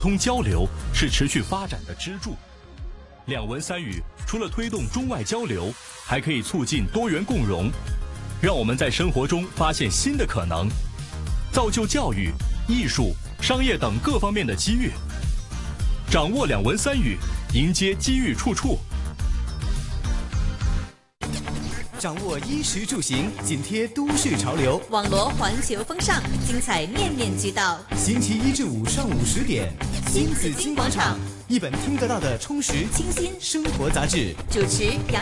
通交流是持续发展的支柱。两文三语除了推动中外交流，还可以促进多元共融，让我们在生活中发现新的可能，造就教育、艺术、商业等各方面的机遇。掌握两文三语，迎接机遇处处。 掌握衣食住行，紧贴都市潮流， 网罗环球风尚，精彩面面俱到。 星期一至五上午10点，新紫金广场，一本听得到的充实清新生活杂志。 主持杨